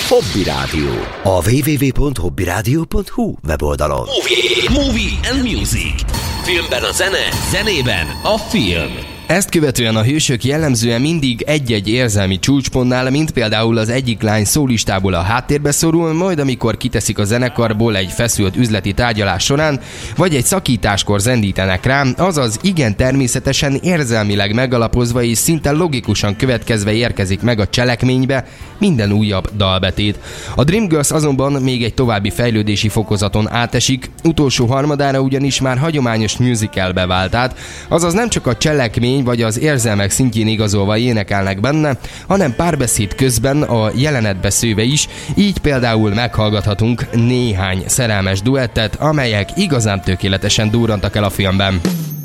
Hobby Rádió. A www.hobbyradio.hu weboldalon. Movie and Music. Filmben a zene, zenében a film. Ezt követően a hősök jellemzően mindig egy-egy érzelmi csúcspontnál, mint például az egyik lány szólistából a háttérbe szorul, majd amikor kiteszik a zenekarból egy feszült üzleti tárgyalás során, vagy egy szakításkor zendítenek rá, azaz igen természetesen érzelmileg megalapozva és szinte logikusan következve érkezik meg a cselekménybe minden újabb dalbetét. A Dreamgirls azonban még egy további fejlődési fokozaton átesik, utolsó harmadára ugyanis már hagyományos musicalbe vált át, azaz nem csak a cselekmény vagy az érzelmek szintjén igazolva énekelnek benne, hanem párbeszéd közben a jelenetbe szőve is, így például meghallgathatunk néhány szerelmes duettet, amelyek igazán tökéletesen durrantak el a filmben.